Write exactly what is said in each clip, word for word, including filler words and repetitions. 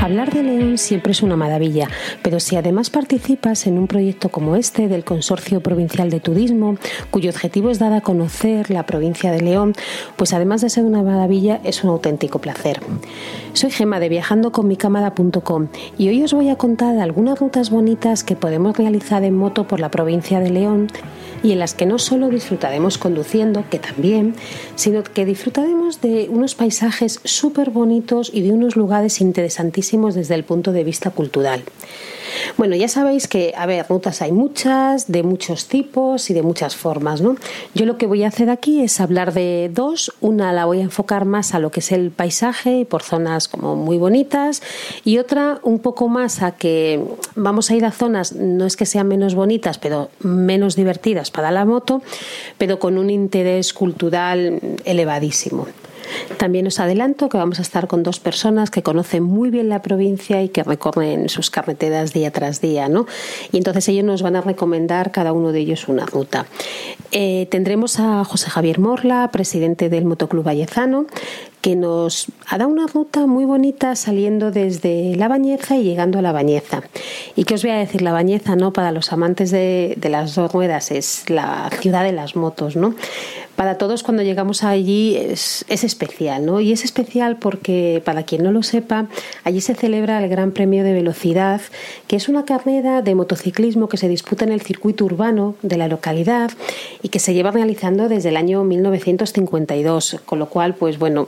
Hablar de León siempre es una maravilla, pero si además participas en un proyecto como este del Consorcio Provincial de Turismo, cuyo objetivo es dar a conocer la provincia de León, pues además de ser una maravilla, es un auténtico placer. Soy Gemma de viajando con mi cámara punto com y hoy os voy a contar algunas rutas bonitas que podemos realizar en moto por la provincia de León y en las que no solo disfrutaremos conduciendo, que también, sino que disfrutaremos de unos paisajes súper bonitos y de unos lugares interesantísimos desde el punto de vista cultural. Bueno, ya sabéis que, a ver, rutas hay muchas, de muchos tipos y de muchas formas, ¿no? Yo lo que voy a hacer aquí es hablar de dos. Una la voy a enfocar más a lo que es el paisaje, por zonas como muy bonitas, y otra un poco más a que vamos a ir a zonas, no es que sean menos bonitas, pero menos divertidas para la moto, pero con un interés cultural elevadísimo. También os adelanto que vamos a estar con dos personas que conocen muy bien la provincia y que recorren sus carreteras día tras día, ¿no? Y entonces ellos nos van a recomendar cada uno de ellos una ruta. Eh, tendremos a José Javier Morla, presidente del Motoclub Vallezano, que nos hará una ruta muy bonita saliendo desde La Bañeza y llegando a La Bañeza. ¿Y qué os voy a decir? La Bañeza, ¿no? Para los amantes de, de las dos ruedas es la ciudad de las motos, ¿no? Para todos cuando llegamos allí es, es especial, ¿no? Y es especial porque, para quien no lo sepa, allí se celebra el Gran Premio de Velocidad, que es una carrera de motociclismo que se disputa en el circuito urbano de la localidad y que se lleva realizando desde el año mil novecientos cincuenta y dos, con lo cual, pues bueno,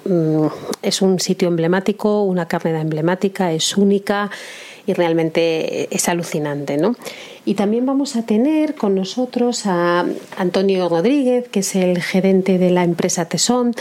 es un sitio emblemático, una carrera emblemática, es única y realmente es alucinante, ¿no? Y también vamos a tener con nosotros a Antonio Rodríguez, que es el gerente de la empresa Tesón.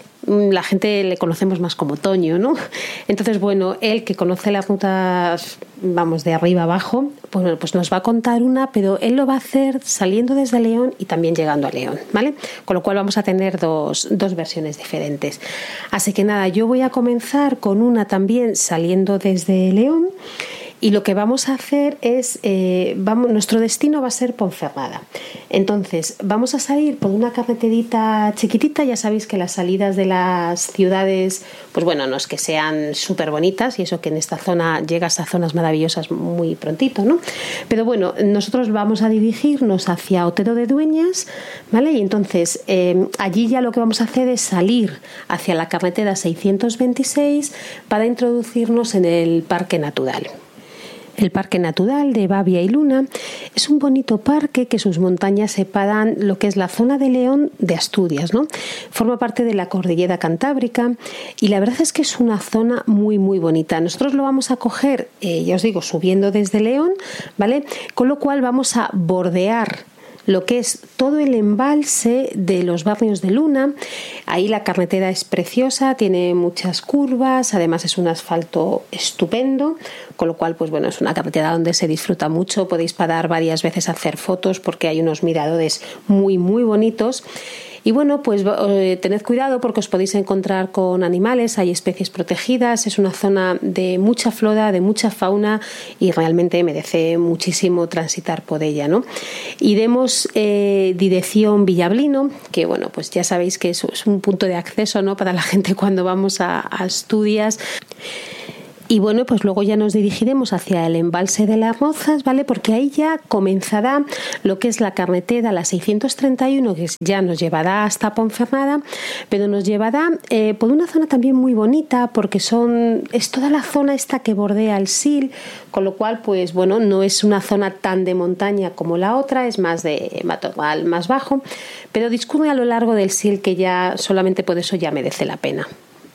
La gente le conocemos más como Toño, ¿no? Entonces, bueno, él que conoce las rutas, vamos, de arriba abajo, pues, bueno, pues nos va a contar una, pero él lo va a hacer saliendo desde León y también llegando a León, ¿vale? Con lo cual vamos a tener dos, dos versiones diferentes. Así que nada, yo voy a comenzar con una también saliendo desde León. Y lo que vamos a hacer es, eh, vamos, nuestro destino va a ser Ponferrada. Entonces, vamos a salir por una carreterita chiquitita. Ya sabéis que las salidas de las ciudades, pues bueno, no es que sean súper bonitas, y eso que en esta zona llegas a zonas maravillosas muy prontito, ¿no? Pero bueno, nosotros vamos a dirigirnos hacia Otero de Dueñas, ¿vale? Y entonces, eh, allí ya lo que vamos a hacer es salir hacia la carretera seiscientos veintiséis para introducirnos en el Parque Natural. El Parque Natural de Babia y Luna es un bonito parque que sus montañas separan lo que es la zona de León de Asturias, ¿no? Forma parte de la Cordillera Cantábrica y la verdad es que es una zona muy muy bonita. Nosotros lo vamos a coger, eh, ya os digo, subiendo desde León, ¿vale? Con lo cual vamos a bordear lo que es todo el embalse de los barrios de Luna. Ahí la carretera es preciosa, tiene muchas curvas, además es un asfalto estupendo, con lo cual, pues bueno, es una carretera donde se disfruta mucho. Podéis parar varias veces a hacer fotos porque hay unos miradores muy muy bonitos. Y bueno, pues eh, tened cuidado porque os podéis encontrar con animales, hay especies protegidas, es una zona de mucha flora, de mucha fauna y realmente merece muchísimo transitar por ella, ¿no? Iremos eh, dirección Villablino, que bueno, pues ya sabéis que eso es un punto de acceso, ¿no? Para la gente cuando vamos a, a Asturias. Y bueno, pues luego ya nos dirigiremos hacia el embalse de las Rozas, ¿vale? Porque ahí ya comenzará lo que es la carretera, la seiscientos treinta y uno, que ya nos llevará hasta Ponferrada, pero nos llevará eh, por una zona también muy bonita, porque son es toda la zona esta que bordea el Sil, con lo cual, pues bueno, no es una zona tan de montaña como la otra, es más de matorral más bajo, pero discurre a lo largo del Sil, que ya solamente por eso ya merece la pena.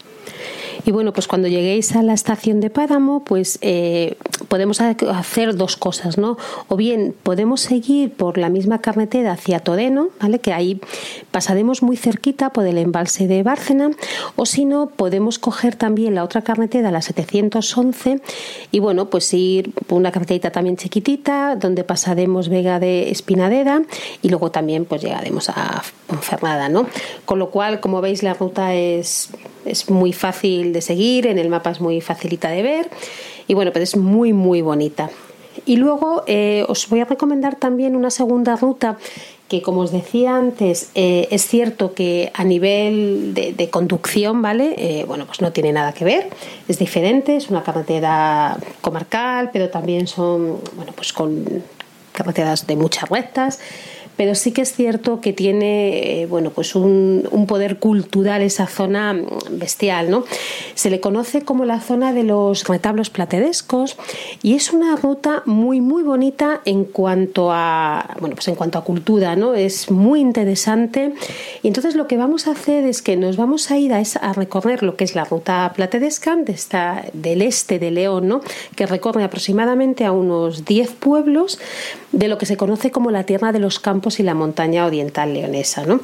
Y bueno, pues cuando lleguéis a la estación de Páramo, pues eh, podemos hacer dos cosas, ¿no? O bien podemos seguir por la misma carretera hacia Toreno, ¿vale? Que ahí pasaremos muy cerquita por el embalse de Bárcena, o si no, podemos coger también la otra carretera, la setecientos once, y bueno, pues ir por una carreterita también chiquitita, donde pasaremos Vega de Espinadera, y luego también pues llegaremos a Ponferrada, ¿no? Con lo cual, como veis, la ruta es, es muy fácil de seguir, en el mapa es muy facilita de ver, y bueno, pero es muy muy bonita. Y luego eh, os voy a recomendar también una segunda ruta que, como os decía antes, eh, es cierto que a nivel de, de conducción, ¿vale? Eh, bueno, pues no tiene nada que ver, es diferente, es una carretera comarcal, pero también son, bueno, pues con carreteras de muchas rectas. Pero sí que es cierto que tiene eh, bueno, pues un, un poder cultural esa zona bestial, ¿no? Se le conoce como la zona de los retablos platedescos y es una ruta muy muy bonita en cuanto a bueno, pues en cuanto a cultura, ¿no? Es muy interesante y entonces lo que vamos a hacer es que nos vamos a ir a, esa, a recorrer lo que es la ruta platedesca de esta, del este de León, ¿no? Que recorre aproximadamente a unos diez pueblos de lo que se conoce como la tierra de los campos y la montaña oriental leonesa, ¿no?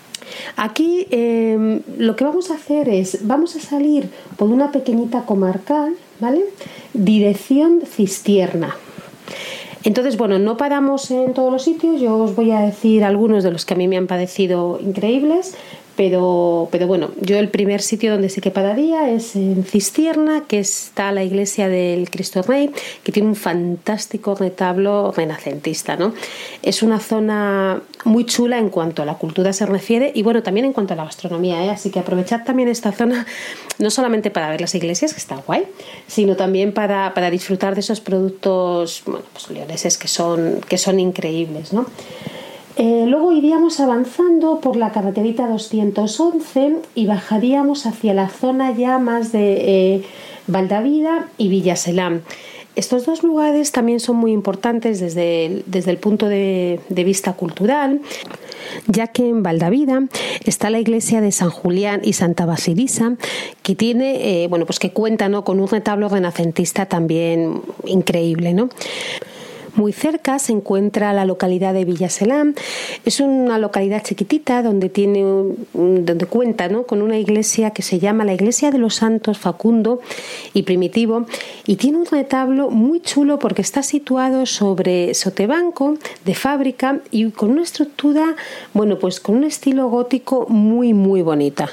Aquí eh, lo que vamos a hacer es, vamos a salir por una pequeñita comarcal, ¿vale? Dirección Cistierna. Entonces, bueno, no paramos en todos los sitios, yo os voy a decir algunos de los que a mí me han parecido increíbles, pero, pero bueno, yo el primer sitio donde sí que pararía es en Cistierna, que está la iglesia del Cristo Rey, que tiene un fantástico retablo renacentista, ¿no? Es una zona muy chula en cuanto a la cultura se refiere y bueno, también en cuanto a la gastronomía, ¿eh? Así que aprovechad también esta zona, no solamente para ver las iglesias, que está guay, sino también para, para disfrutar de esos productos, bueno, pues leoneses que son, que son increíbles, ¿no? Eh, luego iríamos avanzando por la carreterita doscientos once y bajaríamos hacia la zona ya más de eh, Valdavida y Villaselán. Estos dos lugares también son muy importantes desde el, desde el punto de, de vista cultural, ya que en Valdavida está la iglesia de San Julián y Santa Basilisa, que tiene, eh, bueno, pues que cuenta, ¿no?, con un retablo renacentista también increíble, ¿no? Muy cerca se encuentra la localidad de Villaselán. Es una localidad chiquitita donde tiene, donde cuenta, ¿no?, con una iglesia que se llama la Iglesia de los Santos Facundo y Primitivo y tiene un retablo muy chulo porque está situado sobre sotebanco de fábrica y con una estructura, bueno, pues con un estilo gótico muy muy bonita.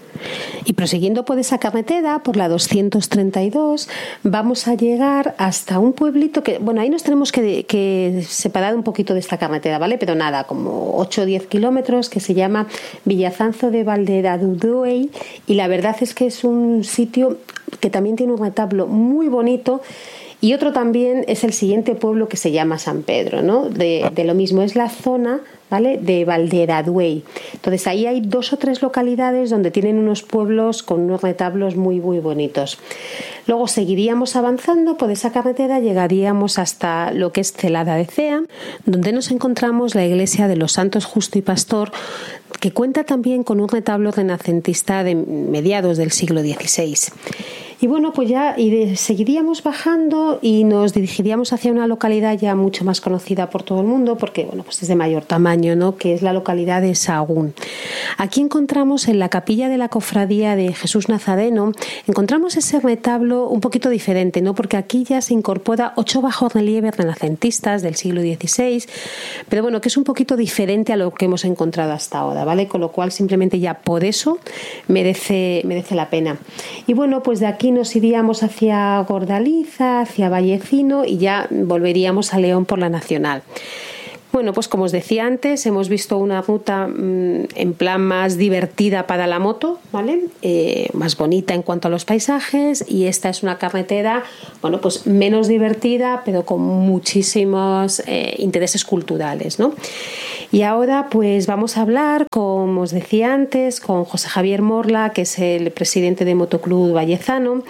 Y prosiguiendo por esa carretera, por la doscientos treinta y dos, vamos a llegar hasta un pueblito que, bueno, ahí nos tenemos que, que separar un poquito de esta carretera, ¿vale? Pero nada, como ocho o diez kilómetros, que se llama Villazanzo de Valderaduey, y la verdad es que es un sitio que también tiene un retablo muy bonito. Y otro también es el siguiente pueblo que se llama San Pedro, ¿no? De, de lo mismo, es la zona, ¿vale?, de Valderaduey. Entonces ahí hay dos o tres localidades donde tienen unos pueblos con unos retablos muy muy bonitos. Luego seguiríamos avanzando por esa carretera, llegaríamos hasta lo que es Celada de Cea, donde nos encontramos la iglesia de los Santos Justo y Pastor, que cuenta también con un retablo renacentista de mediados del siglo dieciséis. Y bueno, pues ya y de, seguiríamos bajando y nos dirigiríamos hacia una localidad ya mucho más conocida por todo el mundo, porque bueno, pues es de mayor tamaño, ¿no?, que es la localidad de Sahagún. Aquí encontramos en la capilla de la Cofradía de Jesús Nazareno, encontramos ese retablo un poquito diferente, ¿no?, porque aquí ya se incorpora ocho bajorrelieves renacentistas del siglo dieciséis, pero bueno, que es un poquito diferente a lo que hemos encontrado hasta ahora, ¿vale? Con lo cual simplemente ya por eso merece, merece la pena. Y bueno, pues de aquí nos iríamos hacia Gordaliza, hacia Vallecino y ya volveríamos a León por la Nacional. Bueno, pues como os decía antes, hemos visto una ruta mmm, en plan más divertida para la moto, ¿vale? Eh, más bonita en cuanto a los paisajes, y esta es una carretera, bueno, pues menos divertida, pero con muchísimos eh, intereses culturales, ¿no? Y ahora pues vamos a hablar, como os decía antes, con José Javier Morla, que es el presidente de Motoclub Vallezano,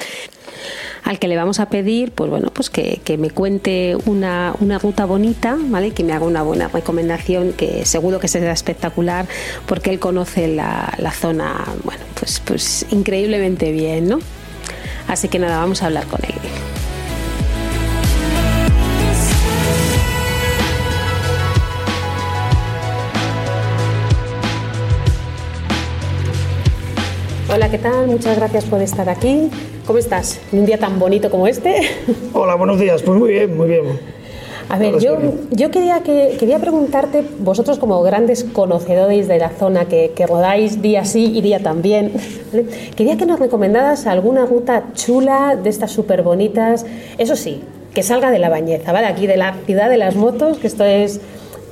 al que le vamos a pedir, pues bueno, pues que, que me cuente una, una ruta bonita, ¿vale? Que me haga una buena recomendación, que seguro que será espectacular, porque él conoce la, la zona, bueno, pues, pues increíblemente bien, ¿no? Así que nada, vamos a hablar con él. Hola, ¿qué tal? Muchas gracias por estar aquí. ¿Cómo estás? En un día tan bonito como este. Hola, buenos días. Pues muy bien, muy bien. A ver, yo, yo quería, que, quería preguntarte, vosotros como grandes conocedores de la zona, que, que rodáis día sí y día también, ¿vale? Quería que nos recomendaras alguna ruta chula de estas súper bonitas, eso sí, que salga de La Bañeza, ¿vale? Aquí de la ciudad de las motos, que esto es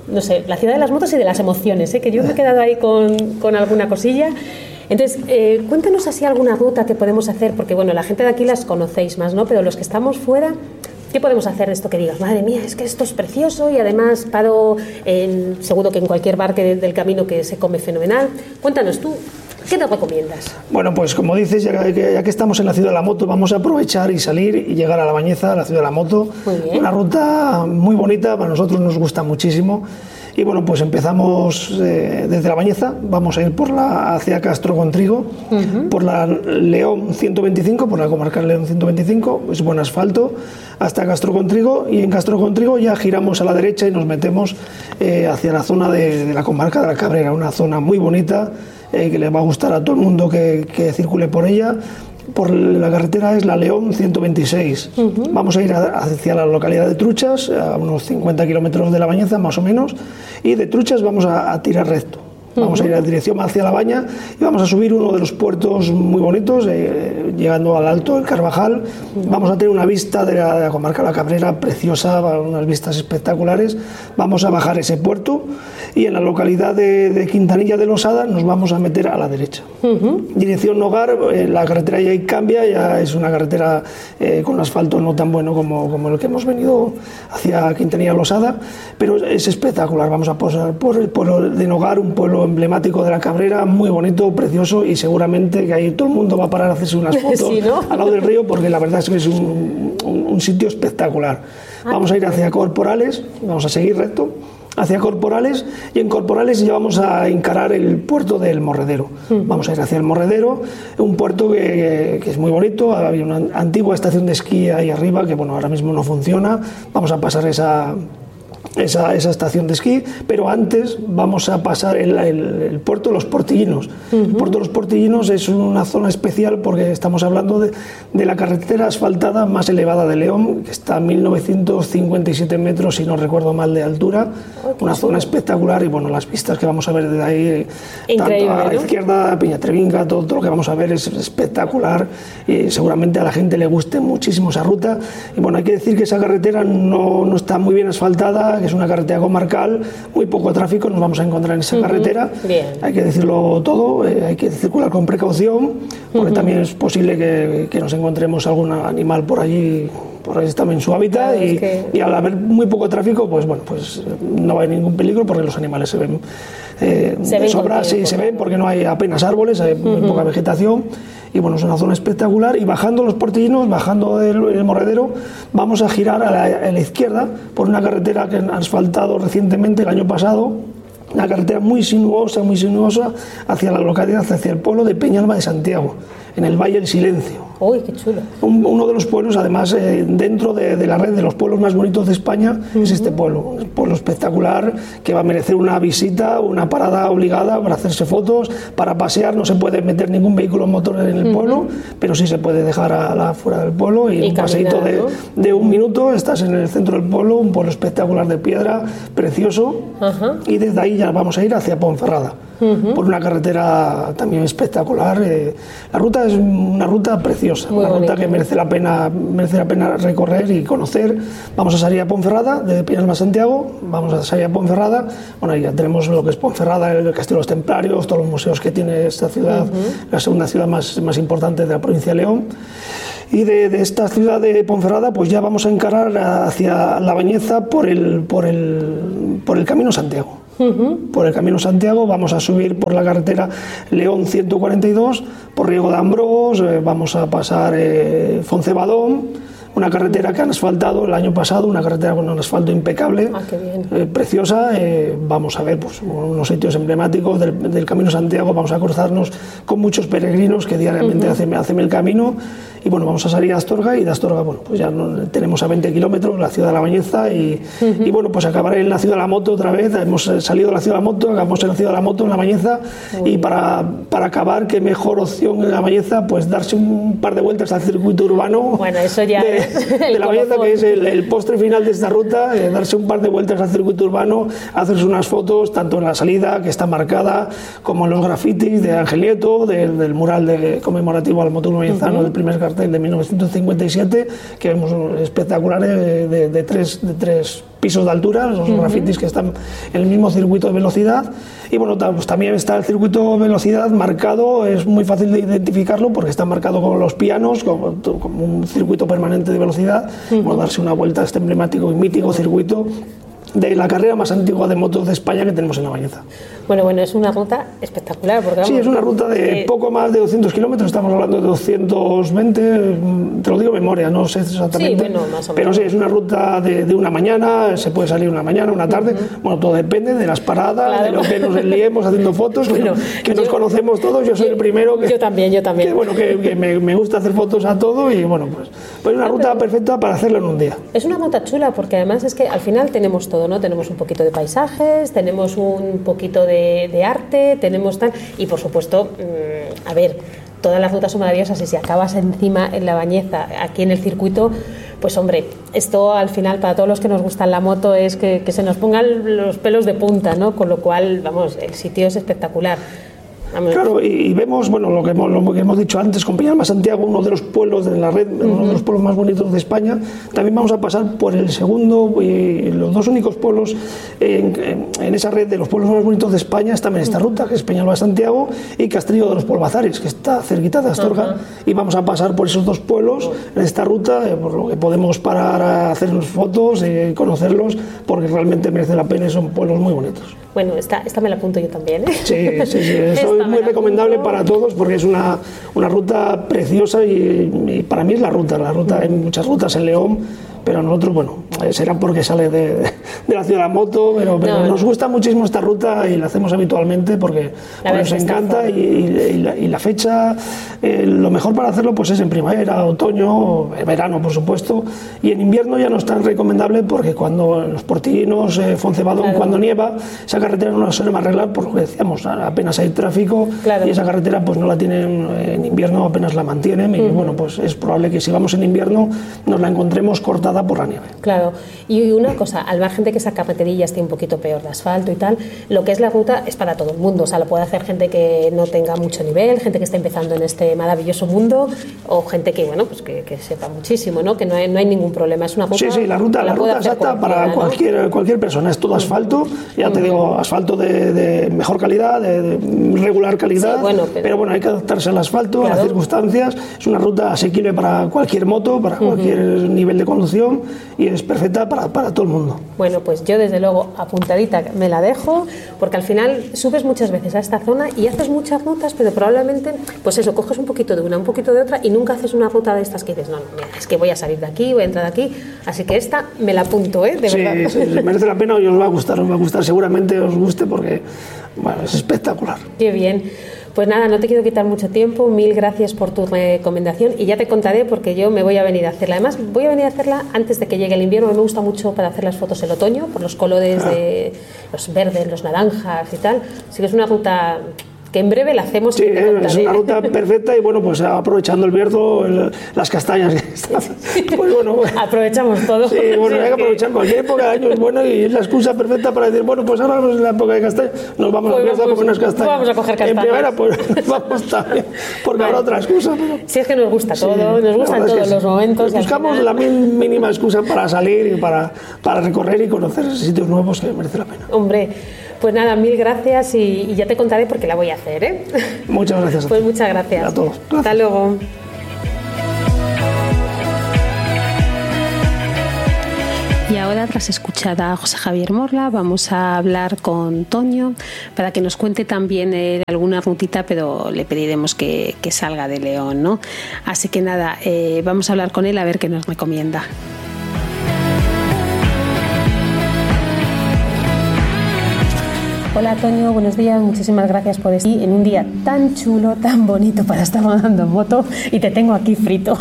no sé, la ciudad de las motos y de las emociones, ¿eh? Que yo me he quedado ahí con, con alguna cosilla. Entonces, eh, cuéntanos así alguna ruta que podemos hacer, porque bueno, la gente de aquí las conocéis más, ¿no? Pero los que estamos fuera, ¿qué podemos hacer de esto que digas? Madre mía, es que esto es precioso y además paro en, seguro que en cualquier bar que del camino que se come fenomenal. Cuéntanos tú, ¿qué nos recomiendas? Bueno, pues como dices, ya que, ya que estamos en la ciudad de la moto, vamos a aprovechar y salir y llegar a La Bañeza, a la ciudad de la moto. Muy bien. Una ruta muy bonita, para nosotros nos gusta muchísimo. Y bueno, pues empezamos eh, desde La Bañeza, vamos a ir por la, hacia Castro Contrigo, uh-huh. por la León ciento veinticinco, por la comarcal León ciento veinticinco, es buen asfalto, hasta Castro Contrigo, y en Castro Contrigo ya giramos a la derecha y nos metemos eh, hacia la zona de, de la comarca de la Cabrera, una zona muy bonita eh, que le va a gustar a todo el mundo que, que circule por ella. Por la carretera es la León ciento veintiséis. Uh-huh. Vamos a ir a, hacia la localidad de Truchas, a unos cincuenta kilómetros de La Bañeza, más o menos, y de Truchas vamos a, a tirar recto. Vamos uh-huh. a ir en dirección hacia La Baña y vamos a subir uno de los puertos muy bonitos, eh, llegando al Alto del Carvajal. Uh-huh. Vamos a tener una vista de la, de la comarca de la Cabrera preciosa, unas vistas espectaculares. Vamos a bajar ese puerto y en la localidad de, de Quintanilla de Losada nos vamos a meter a la derecha. Uh-huh. Dirección Nogar, eh, la carretera ya cambia, ya es una carretera eh, con asfalto no tan bueno como, como el que hemos venido hacia Quintanilla de Losada, pero es espectacular. Vamos a pasar por el pueblo de Nogar, un pueblo emblemático de la Cabrera, muy bonito, precioso, y seguramente que ahí todo el mundo va a parar a hacerse unas fotos sí, ¿no? al lado del río, porque la verdad es que es un, un, un sitio espectacular. Vamos a ir hacia Corporales, vamos a seguir recto hacia Corporales, y en Corporales ya vamos a encarar el puerto del Morredero. Uh-huh. Vamos a ir hacia el Morredero, un puerto que, que es muy bonito. Había una antigua estación de esquí ahí arriba que bueno, ahora mismo no funciona. Vamos a pasar esa Esa, esa estación de esquí, pero antes vamos a pasar el, el, el puerto de los Portillinos. Uh-huh. El puerto de los Portillinos es una zona especial porque estamos hablando de, de la carretera asfaltada más elevada de León, que está a mil novecientos cincuenta y siete metros, si no recuerdo mal, de altura. Oh, una zona espectacular, y bueno, las vistas que vamos a ver desde ahí, increíble, tanto a la ¿no? izquierda, Peñatrevinca, todo, todo lo que vamos a ver es espectacular, y seguramente a la gente le guste muchísimo esa ruta. Y bueno, hay que decir que esa carretera no, no está muy bien asfaltada, que es una carretera comarcal, muy poco tráfico nos vamos a encontrar en esa uh-huh. carretera. Bien. Hay que decirlo todo, eh, hay que circular con precaución, porque uh-huh. también es posible que, que nos encontremos algún animal por allí, por ahí está en su hábitat, claro, y, es que... y al haber muy poco tráfico, pues bueno, pues no va a haber ningún peligro, porque los animales se ven eh, se de sobra, sí, se ven, porque no hay apenas árboles, hay muy uh-huh. poca vegetación. Y bueno, es una zona espectacular, y bajando los Portillinos, bajando el, el Morredero, vamos a girar a la, a la izquierda por una carretera que han asfaltado recientemente el año pasado, una carretera muy sinuosa, muy sinuosa, hacia la localidad, hacia el pueblo de Peñalba de Santiago, en el Valle del Silencio. ¡Uy, qué chulo! Un, uno de los pueblos, además, eh, dentro de, de la red de los pueblos más bonitos de España, uh-huh. es este pueblo. Un pueblo espectacular que va a merecer una visita, una parada obligada para hacerse fotos, para pasear. No se puede meter ningún vehículo motor en el uh-huh. pueblo, pero sí se puede dejar a la, fuera del pueblo, y, y un caminar, paseíto de, ¿no? de un minuto, estás en el centro del pueblo, un pueblo espectacular de piedra, precioso, uh-huh. y desde ahí ya vamos a ir hacia Ponferrada. Uh-huh. Por una carretera también espectacular. Eh, la ruta es una ruta preciosa, muy una bonito. Ruta que merece la pena merece la pena recorrer y conocer. Vamos a salir a Ponferrada, de Peñalba a Santiago, vamos a salir a Ponferrada. Bueno, ya tenemos lo que es Ponferrada, el Castillo de los Templarios, todos los museos que tiene esta ciudad, uh-huh. la segunda ciudad más, más importante de la provincia de León. Y de, de esta ciudad de Ponferrada, pues ya vamos a encarar hacia La Bañeza por el, por el, por el Camino Santiago. Uh-huh. Por el Camino Santiago vamos a subir por la carretera León ciento cuarenta y dos, por Riego de Ambrós, eh, vamos a pasar eh, Foncebadón, una carretera que han asfaltado el año pasado, una carretera con un asfalto impecable, ah, qué bien. Eh, preciosa. Eh, vamos a ver pues, unos sitios emblemáticos del, del Camino Santiago, vamos a cruzarnos con muchos peregrinos que diariamente uh-huh. hacen, hacen el camino. Y bueno, vamos a salir a Astorga, y de Astorga, bueno, pues ya no, tenemos a veinte kilómetros la ciudad de La Bañeza, y, uh-huh. y bueno, pues acabaré en la ciudad de la moto otra vez. Hemos salido de la ciudad de la moto, acabamos en la ciudad de la moto, en La Bañeza, uh-huh. y para, para acabar, qué mejor opción en La Bañeza, pues darse un par de vueltas al circuito urbano. Bueno, eso ya de, es de La Bañeza, que es el, el postre final de esta ruta, eh, darse un par de vueltas al circuito urbano, hacerse unas fotos, tanto en la salida, que está marcada, como en los grafitis de Ángel Nieto, del, del mural de, conmemorativo al motor bañezano, uh-huh. del primer cartel de mil novecientos cincuenta y siete, que vemos espectaculares de, de, de, tres, de tres pisos de altura, los uh-huh. grafitis que están en el mismo circuito de velocidad. Y bueno, pues también está el circuito de velocidad marcado, es muy fácil de identificarlo porque está marcado con los pianos, como, como un circuito permanente de velocidad. Uh-huh. Bueno, darse una vuelta a este emblemático y mítico circuito de la carrera más antigua de motos de España que tenemos en La Bañeza. Bueno, bueno, es una ruta espectacular. Porque, vamos, sí, es una ruta de eh, poco más de doscientos kilómetros, estamos hablando de doscientos veinte, te lo digo de memoria, no sé exactamente. Sí, bueno, más o menos. Pero sí, es una ruta de, de una mañana, se puede salir una mañana, una tarde, uh-huh. bueno, todo depende de las paradas, claro. de lo que nos liemos haciendo fotos, bueno, que yo, nos conocemos todos, yo soy yo, el primero que... Yo también, yo también. Que, bueno, que, que me, me gusta hacer fotos a todo y bueno, pues, pues una ruta perfecta para hacerlo en un día. Es una ruta chula porque además es que al final tenemos todo, ¿no? Tenemos un poquito de paisajes, tenemos un poquito de, de arte, tenemos tal, y por supuesto, mmm, a ver, todas las rutas son maravillosas y si acabas encima en La Bañeza, aquí en el circuito, pues hombre, esto al final para todos los que nos gustan la moto es que, que se nos pongan los pelos de punta, ¿no? Con lo cual, vamos, el sitio es espectacular. Claro, y, y vemos, bueno, lo que, hemos, lo que hemos dicho antes, con Peñalba Santiago, uno de los pueblos de la red, uh-huh. uno de los pueblos más bonitos de España. También vamos a pasar por el segundo, y los dos únicos pueblos en, en, en esa red de los pueblos más bonitos de España están en esta ruta, que es Peñalba Santiago y Castrillo de los Polvazares, que está cerquita de Astorga, uh-huh. y vamos a pasar por esos dos pueblos en esta ruta, eh, por lo que podemos parar a hacernos fotos y eh, conocerlos, porque realmente merece la pena y son pueblos muy bonitos. Bueno, esta, esta me la apunto yo también, ¿eh? Sí, sí, sí, eso es muy recomendable para todos porque es una, una ruta preciosa y, y para mí es la ruta, la ruta, hay muchas rutas en León, pero nosotros, bueno, será porque sale de, de, de la ciudad de la moto, pero, pero no, nos gusta muchísimo esta ruta y la hacemos habitualmente porque, porque nos encanta y, y, la, y la fecha, eh, lo mejor para hacerlo pues es en primavera, otoño, verano por supuesto, y en invierno ya no es tan recomendable porque cuando los Portinos, eh, Foncebadón, claro. cuando nieva, esa carretera no la solemos arreglar por lo que decíamos, apenas hay tráfico, claro. y esa carretera pues no la tienen en invierno, apenas la mantienen y uh-huh. bueno, pues es probable que si vamos en invierno nos la encontremos cortada por la nieve. Claro, y una cosa, al margen de que esa carreterilla esté un poquito peor de asfalto y tal, lo que es la ruta es para todo el mundo, o sea, lo puede hacer gente que no tenga mucho nivel, gente que esté empezando en este maravilloso mundo, o gente que, bueno, pues que, que sepa muchísimo, ¿no? Que no hay, no hay ningún problema, es una ruta... Sí, sí, la ruta, la, la ruta exacta para cualquier, ¿no? cualquier persona, es todo asfalto, ya uh-huh. te digo, asfalto de, de mejor calidad, de, de regular calidad, sí, bueno, pero, pero bueno, hay que adaptarse al asfalto, claro. a las circunstancias, es una ruta asequible para cualquier moto, para cualquier uh-huh. nivel de conducción, y es perfecta para, para todo el mundo. Bueno, pues yo desde luego apuntadita me la dejo, porque al final subes muchas veces a esta zona y haces muchas rutas, pero probablemente, pues eso, coges un poquito de una, un poquito de otra y nunca haces una ruta de estas que dices, no, no, mira, es que voy a salir de aquí, voy a entrar de aquí, así que esta me la apunto, ¿eh? De sí, verdad. Sí, merece la pena y os va a gustar, os va a gustar, seguramente os guste porque, bueno, es espectacular. Qué bien. Pues nada, no te quiero quitar mucho tiempo, mil gracias por tu recomendación y ya te contaré porque yo me voy a venir a hacerla. Además, voy a venir a hacerla antes de que llegue el invierno, a mí me gusta mucho para hacer las fotos el otoño, por los colores ah. de los verdes, los naranjas y tal, así que es una ruta... que en breve la hacemos. Sí, es una ruta perfecta y bueno, pues aprovechando el vierzo, el, las castañas que están, pues bueno, aprovechamos todo. Sí, bueno, sí, hay que aprovechar cualquier época de año es buena y es la excusa perfecta para decir, bueno, pues ahora es la época de castañas, nos vamos pues a Bierzo a comer unas castañas. Vamos a coger castañas. En primavera, pues vamos también, porque vale. habrá otra excusa. Pero... Si es que nos gusta todo, sí, nos gustan todos los sí. momentos. Buscamos final... la mínima excusa para salir y para, para recorrer y conocer sitios nuevos que merece la pena. Hombre, pues nada, mil gracias y, y ya te contaré porque la voy a hacer, ¿eh? Muchas gracias. Pues muchas gracias. A todos. Gracias. Hasta luego. Y ahora, tras escuchar a José Javier Morla, vamos a hablar con Toño para que nos cuente también eh, alguna rutita, pero le pediremos que, que salga de León, ¿no? Así que nada, eh, vamos a hablar con él a ver qué nos recomienda. Hola Toño, buenos días, muchísimas gracias por estar aquí en un día tan chulo, tan bonito para estar rodando en moto y te tengo aquí frito.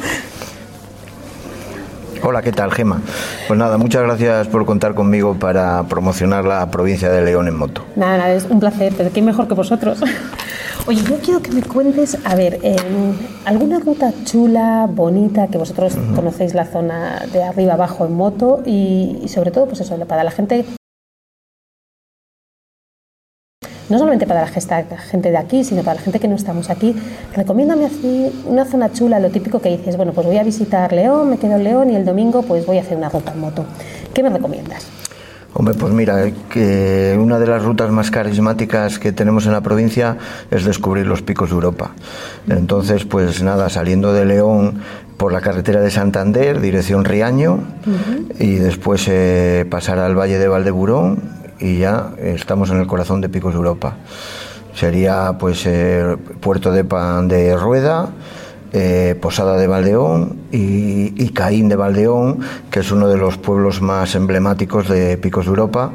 Hola, ¿qué tal, Gema? Pues nada, muchas gracias por contar conmigo para promocionar la provincia de León en moto. Nada, nada, es un placer, pero ¿quién mejor que vosotros? Oye, yo quiero que me cuentes, a ver, eh, alguna ruta chula, bonita, que vosotros uh-huh. conocéis la zona de arriba abajo en moto y, y sobre todo, pues eso, para la gente no solamente para la gente de aquí, sino para la gente que no estamos aquí. Recomiéndame así una zona chula, lo típico que dices, bueno, pues voy a visitar León, me quedo en León y el domingo pues voy a hacer una ruta en moto. ¿Qué me recomiendas? Hombre, pues mira, que una de las rutas más carismáticas que tenemos en la provincia es descubrir los picos de Europa. Entonces, pues nada, saliendo de León por la carretera de Santander, dirección Riaño, uh-huh. y después eh, pasar al Valle de Valdeburón y ya estamos en el corazón de Picos de Europa. Sería pues eh, Puerto de Pan de Rueda, Eh, Posada de Valdeón y, y Caín de Valdeón, que es uno de los pueblos más emblemáticos de Picos de Europa,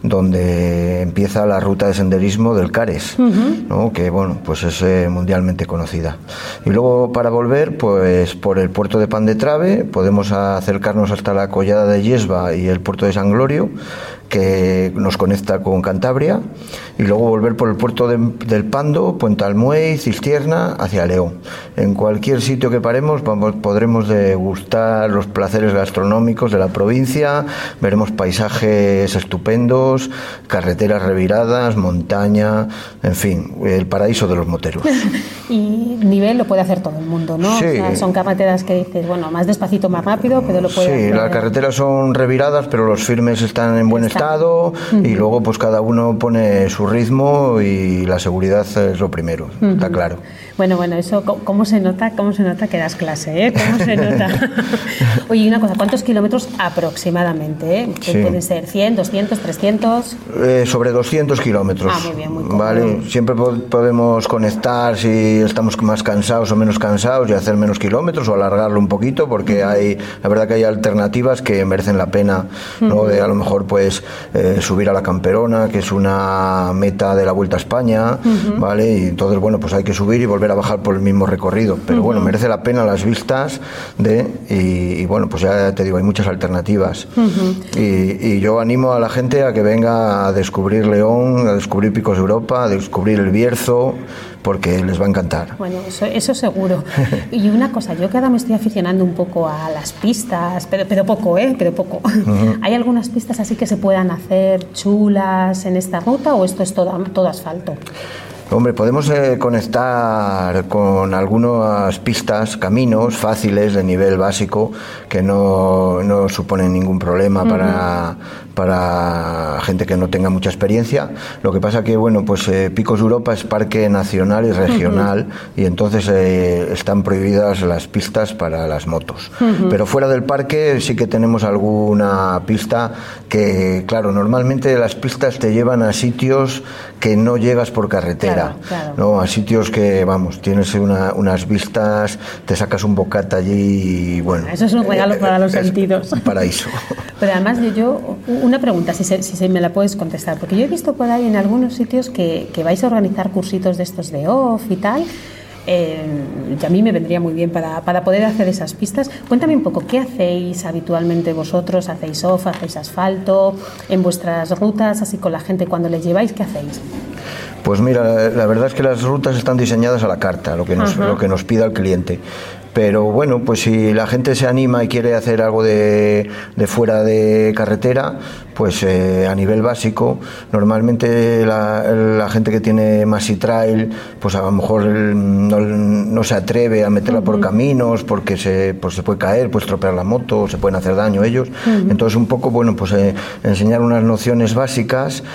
donde empieza la ruta de senderismo del Cares, uh-huh. ¿no? Que bueno, pues es eh, mundialmente conocida. Y luego para volver, pues por el puerto de Pan de Trave podemos acercarnos hasta la Collada de Yesba y el puerto de San Glorio, que nos conecta con Cantabria, y luego volver por el puerto de, del Pando, Puente Almuey, Cistierna, hacia León. En cualquier sitio que paremos vamos, podremos degustar los placeres gastronómicos de la provincia, veremos paisajes estupendos, carreteras reviradas, montaña, en fin, el paraíso de los moteros. Y nivel lo puede hacer todo el mundo, ¿no? Sí. O sea, son carreteras que dices, bueno, más despacito, más rápido, pero lo puede Sí, hacer. las carreteras son reviradas, pero los firmes están en buen estado. Uh-huh. Y luego pues cada uno pone su ritmo y la seguridad es lo primero, uh-huh. está claro. Bueno, bueno, eso, ¿cómo se nota? ¿Cómo se nota que das clase, eh? ¿Cómo se nota? Oye, una cosa, ¿cuántos kilómetros aproximadamente? Eh? Sí. ¿Pueden ser cien, doscientos, trescientos? Eh, sobre doscientos kilómetros. Ah, muy bien, muy cómodo. Vale, siempre po- podemos conectar si estamos más cansados o menos cansados y hacer menos kilómetros o alargarlo un poquito, porque uh-huh. hay, la verdad que hay alternativas que merecen la pena, ¿no? Uh-huh. De a lo mejor pues eh, subir a la Camperona, que es una meta de la Vuelta a España, uh-huh. ¿vale? Y entonces, bueno, pues hay que subir y volver a bajar por el mismo recorrido, pero uh-huh. bueno, merece la pena las vistas de y, y bueno, pues ya te digo, hay muchas alternativas. Uh-huh. y, y yo animo a la gente a que venga a descubrir León, a descubrir Picos de Europa, a descubrir el Bierzo, porque les va a encantar. Bueno, eso, eso seguro. Y una cosa, yo que ahora me estoy aficionando un poco a las pistas, pero, pero poco, ¿eh? Pero poco. Uh-huh. ¿Hay algunas pistas así que se puedan hacer chulas en esta ruta o esto es todo, todo asfalto? Hombre, podemos eh, conectar con algunas pistas, caminos fáciles de nivel básico que no, no suponen ningún problema uh-huh. para, para gente que no tenga mucha experiencia. Lo que pasa que, bueno, pues eh, Picos de Europa es parque nacional y regional uh-huh. y entonces eh, están prohibidas las pistas para las motos. Uh-huh. Pero fuera del parque sí que tenemos alguna pista que, claro, normalmente las pistas te llevan a sitios que no llegas por carretera. Claro, claro. ¿No? A sitios que, vamos, tienes una, unas vistas, te sacas un bocata allí y bueno. Eso es un regalo eh, para los sentidos. Un paraíso. Pero además yo, yo una pregunta, si, se, si se me la puedes contestar, porque yo he visto por ahí en algunos sitios que, que vais a organizar cursitos de estos de off y tal. Eh, y a mí me vendría muy bien para, para poder hacer esas pistas. Cuéntame un poco, ¿qué hacéis habitualmente vosotros? ¿Hacéis off, hacéis asfalto en vuestras rutas, así con la gente cuando les lleváis? ¿Qué hacéis? Pues mira, la verdad es que las rutas están diseñadas a la carta, lo que nos, lo que nos pida el cliente. Pero bueno, pues si la gente se anima y quiere hacer algo de, de fuera de carretera, pues eh, a nivel básico, normalmente la, la gente que tiene Maxi Trail, pues a lo mejor no, no se atreve a meterla uh-huh. por caminos porque se, pues se puede caer, puede estropear la moto, se pueden hacer daño ellos. Uh-huh. Entonces un poco, bueno, pues eh, enseñar unas nociones básicas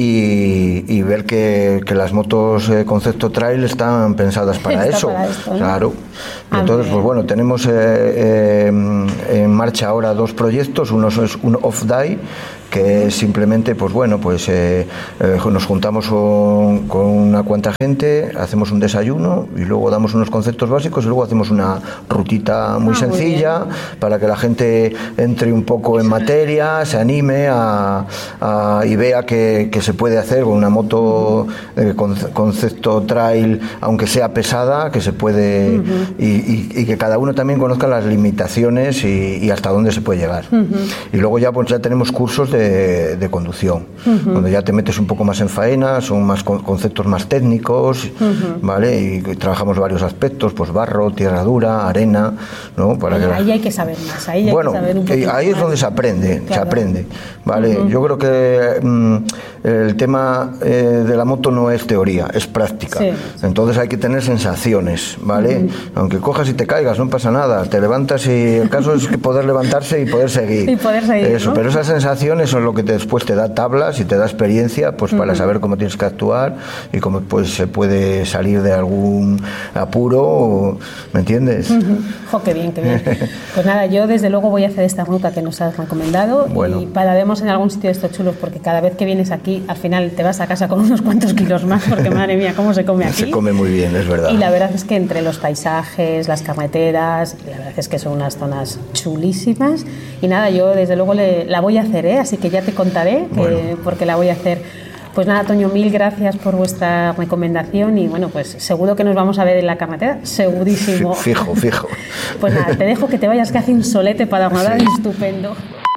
y, y ver que, que las motos eh, concepto trail están pensadas para Está eso. Para esto, ¿no? Claro. Ah, entonces, pues bueno, tenemos eh, eh, en marcha ahora dos proyectos. Uno es un off-day, que es simplemente, pues bueno, pues eh, eh, nos juntamos con, con una cuanta gente, hacemos un desayuno y luego damos unos conceptos básicos y luego hacemos una rutita muy ah, sencilla muy para que la gente entre un poco en materia, se anime a, a, y vea que, que se puede hacer con una moto eh, con, concepto trail, aunque sea pesada, que se puede uh-huh. y, y, y que cada uno también conozca las limitaciones y, y hasta dónde se puede llegar. Uh-huh. Y luego ya pues ya tenemos cursos de de, de conducción. Uh-huh. Cuando ya te metes un poco más en faena, son más con, conceptos más técnicos, uh-huh. ¿vale? Y, y trabajamos varios aspectos, pues barro, tierra dura, arena, ¿no? Para ahí, que... ahí hay que saber más, ahí hay bueno, que saber un poquito ahí es más. donde se aprende, claro. se aprende, ¿vale? Uh-huh. Yo creo que mm, el tema eh, de la moto no es teoría, es práctica. Sí. Entonces hay que tener sensaciones, ¿vale? Uh-huh. Aunque cojas y te caigas, no pasa nada, te levantas y el caso es que poder levantarse y poder seguir. Y poder seguir, eso, ¿no? Pero esas sensaciones son lo que te, después te da tablas y te da experiencia, pues uh-huh. para saber cómo tienes que actuar y cómo pues se puede salir de algún apuro, ¿me entiendes? Uh-huh. Jo, qué bien, qué bien. Pues nada, yo desde luego voy a hacer esta ruta que nos has recomendado bueno. y pararemos en algún sitio de estos chulos porque cada vez que vienes aquí al final te vas a casa con unos cuantos kilos más porque madre mía, cómo se come aquí. Se come muy bien, es verdad. Y la verdad es que entre los paisajes, las carreteras, la verdad es que son unas zonas chulísimas y nada, yo desde luego le, la voy a hacer, ¿eh? Así que ya te contaré que, bueno. porque la voy a hacer. Pues nada, Toño, mil gracias por vuestra recomendación y bueno, pues seguro que nos vamos a ver en la carretera, segurísimo. Fijo, fijo. Pues nada, te dejo que te vayas, que hace un solete para nadar sí. estupendo.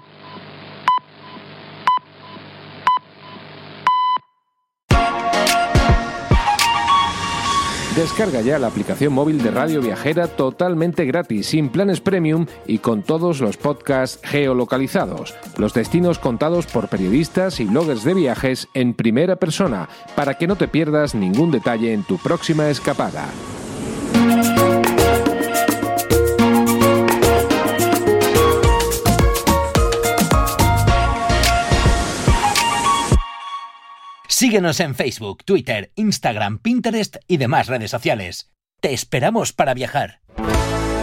Descarga ya la aplicación móvil de Radio Viajera totalmente gratis, sin planes premium y con todos los podcasts geolocalizados. Los destinos contados por periodistas y bloggers de viajes en primera persona, para que no te pierdas ningún detalle en tu próxima escapada. Síguenos en Facebook, Twitter, Instagram, Pinterest y demás redes sociales. Te esperamos para viajar.